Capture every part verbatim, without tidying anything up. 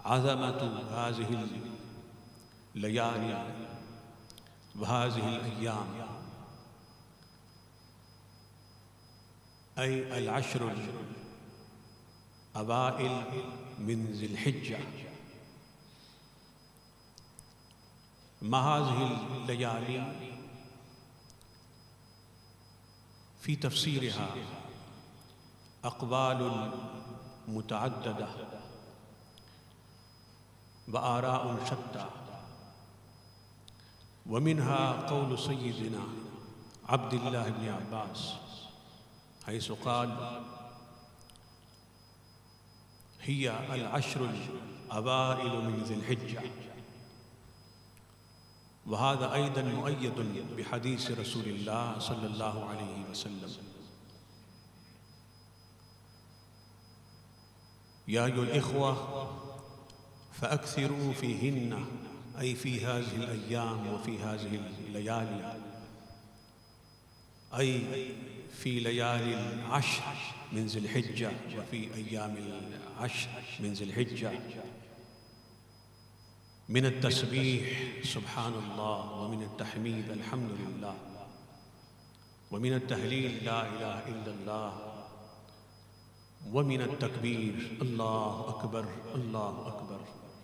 अज़मतु हाज़िहिल लयाली व हाज़िहिल अय्याम ऐ अल अश्रुल अवाइल मिन ज़िल हिज्जा मा हाज़िहिल लयाली फ़ी तफ़सीरिहा अक़वालुन मुतअद्ददा व आराउन शत्ता व मिन्हा क़ौलु सय्यिदिना अब्दुल्लाह इब्न अब्बास हैसु क़ाल हिया अल अश्रुल अवाइल मिन ज़िल हिज्जा व हाज़ा अय्दन मुअय्यदुन बिहदीस रसूलिल्लाह सल्लल्लाहु अलैहि वसल्लम या अय्युहल इख़्वा फ़अक्सिरू फ़ीहिन्ना ऐ फ़ी हाज़िहिल अय्याम व फ़ी हाज़िहिल लयाली ऐ फ़ी लयालिल अश्र मिन ज़िल हिज्जा व फ़ी अय्यामिल अश्र मिन ज़िल हिज्जा मिन अत-तस्बीह सुब्हानल्लाह व मिन अत-तहमीद अल्हम्दुलिल्लाह व मिन अत-तहलील ला इलाहा इल्लल्लाह व मिन अत-तकबीर अल्लाहु अकबर अल्लाहु अकबर।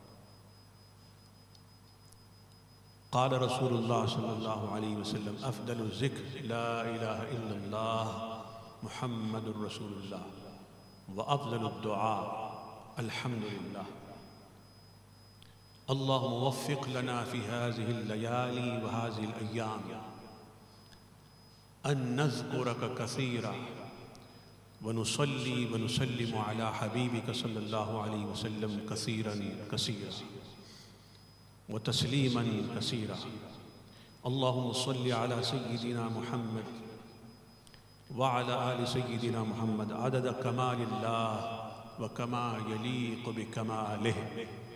क़ाल रसूलुल्लाह सल्लल्लाहु अलैहि वसल्लम अफ़्दलु ज़िक्र ला इलाहा इल्लल्लाह मुहम्मदुर रसूलुल्लाह व अफ़्ज़लु दुआ अल्हम्दुलिल्लाह। अल्लाहुम्मा वफ़्फ़िक़ लना फ़ी हाज़िहिल लयाली व हाज़िहिल अय्याम अन नज़्कुरक कसीरा व नुसल्ली व नुसल्लिमु अला हबीबिक सल्लल्लाहु अलैहि वसल्लम कसीरन कसीरा व तस्लीमन कसीरा। अल्लाहुम्मा सल्लि अला सय्यिदिना मुहम्मद व अला आलि सय्यिदिना मुहम्मद अदद कमालिल्लाह व कमा यलीक़ु बिकमालिहि।